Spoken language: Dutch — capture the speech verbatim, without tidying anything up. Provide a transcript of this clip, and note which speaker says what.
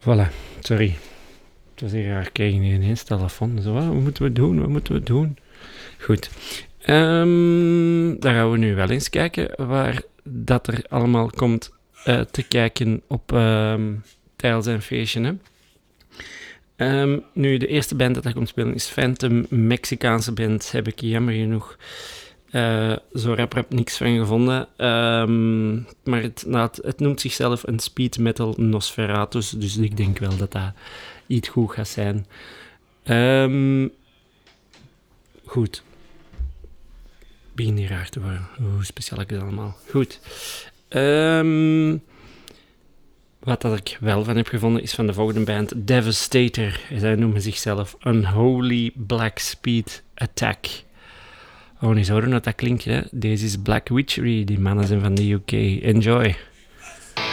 Speaker 1: Voilà, sorry. Het was hier raar, ik kreeg ineens telefoon. Zo, wat moeten we doen, wat moeten we doen? Goed. Um, dan gaan we nu wel eens kijken waar dat er allemaal komt uh, te kijken op um, tijdens een feestje. Hè? Um, nu, de eerste band dat daar komt spelen is Phantom, Mexicaanse band. Heb ik jammer genoeg uh, zo rap rap niks van gevonden. Um, maar het, nou, het, het noemt zichzelf een speed metal Nosferatus, dus ik denk wel dat dat iets goed gaat zijn. Um, goed. Begin hier raar te worden. Hoe speciaal is het allemaal? Goed. Um, wat dat ik wel van heb gevonden is van de volgende band, Devastator. Zij noemen zichzelf Unholy Black Speed Attack. Oh, niet zo dat dat klinkt, hè? Deze is Black Witchery. Die mannen zijn van de U K. Enjoy.